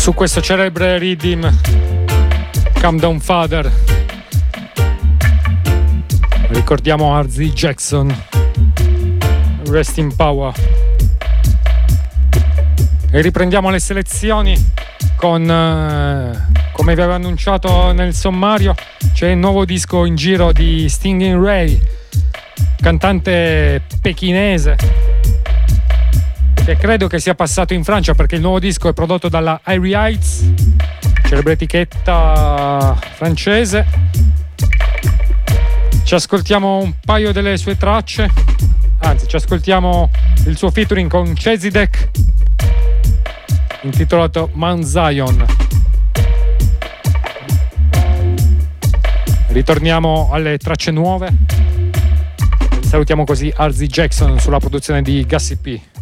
Su questo celebre rhythm, Calm Down Father, ricordiamo RZ Jackson, Rest in Power. E riprendiamo le selezioni con, come vi avevo annunciato nel sommario, c'è il nuovo disco in giro di Stinging Ray, cantante pechinese, che credo che sia passato in Francia, perché il nuovo disco è prodotto dalla Airy Heights, celebre etichetta francese. Ci ascoltiamo un paio delle sue tracce, anzi ci ascoltiamo il suo featuring con Chezidek intitolato Mount Zion. Ritorniamo alle tracce nuove. Salutiamo così RZ Jackson sulla produzione di Gussie P.